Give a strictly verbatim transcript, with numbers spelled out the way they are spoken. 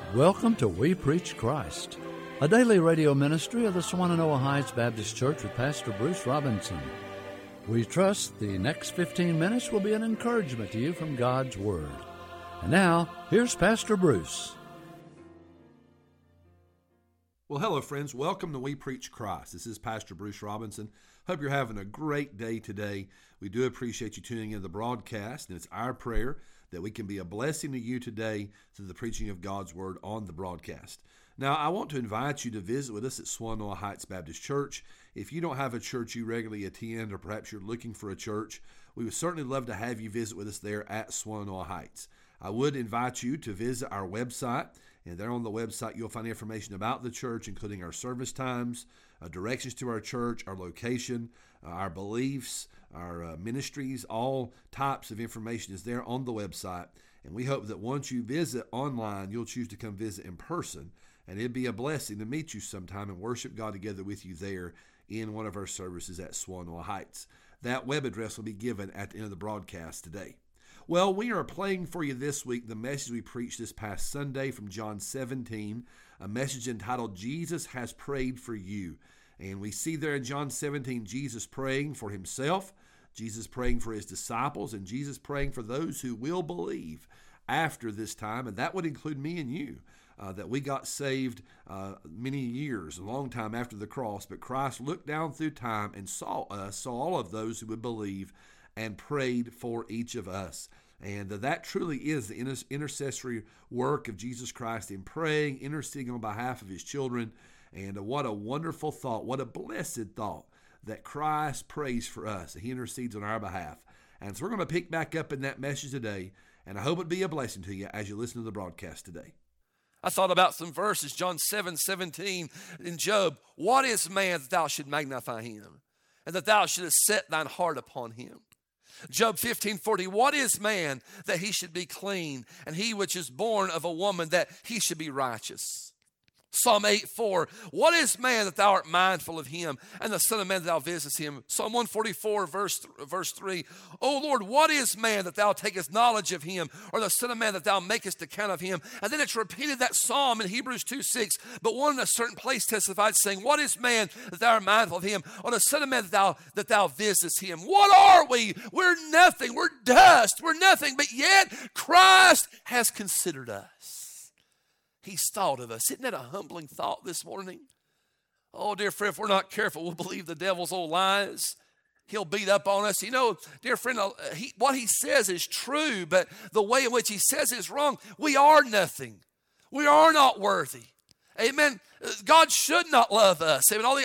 Welcome to We Preach Christ, a daily radio ministry of the Swannanoa Heights Baptist Church with Pastor Bruce Robinson. We trust the next fifteen minutes will be an encouragement to you from God's Word. And now, here's Pastor Bruce. Well, hello, friends. Welcome to We Preach Christ. This is Pastor Bruce Robinson. Hope you're having a great day today. We do appreciate you tuning in the broadcast, and it's our prayer that we can be a blessing to you today through the preaching of God's Word on the broadcast. Now, I want to invite you to visit with us at Swannanoa Heights Baptist Church. If you don't have a church you regularly attend, or perhaps you're looking for a church, we would certainly love to have you visit with us there at Swannanoa Heights. I would invite you to visit our website, and there on the website you'll find information about the church, including our service times, uh, directions to our church, our location, uh, our beliefs, our uh, ministries. All types of information is there on the website, and we hope that once you visit online, you'll choose to come visit in person, and it'd be a blessing to meet you sometime and worship God together with you there in one of our services at Swannanoa Heights. That web address will be given at the end of the broadcast today. Well, we are playing for you this week the message we preached this past Sunday from John seventeen, a message entitled, Jesus Has Prayed for You. And we see there in John seventeen, Jesus praying for himself, Jesus praying for his disciples, and Jesus praying for those who will believe after this time, and that would include me and you, uh, that we got saved uh, many years, a long time after the cross, but Christ looked down through time and saw us, saw all of those who would believe, and prayed for each of us. And uh, that truly is the inter- intercessory work of Jesus Christ in praying, interceding on behalf of his children. And uh, what a wonderful thought, what a blessed thought that Christ prays for us, that he intercedes on our behalf. And so we're going to pick back up in that message today, and I hope it be a blessing to you as you listen to the broadcast today. I thought about some verses, John seven seventeen in Job. What is man that thou should magnify him, and that thou shouldest set thine heart upon him? Job fifteen forty, what is man that he should be clean, and he which is born of a woman that he should be righteous? Psalm eight four, what is man that thou art mindful of him, and the son of man that thou visitest him? Psalm one forty-four verse, verse three, O Lord, what is man that thou takest knowledge of him, or the son of man that thou makest account of him? And then it's repeated, that psalm in Hebrews two six, but one in a certain place testified, saying, what is man that thou art mindful of him, or the son of man that thou, that thou visitest him? What are we? We're nothing. We're dust. We're nothing, but yet Christ has considered us. He's thought of us. Isn't that a humbling thought this morning? Oh, dear friend, if we're not careful, we'll believe the devil's old lies. He'll beat up on us. You know, dear friend, he, what he says is true, but the way in which he says it is wrong. We are nothing. We are not worthy. Amen. God should not love us. Amen. All the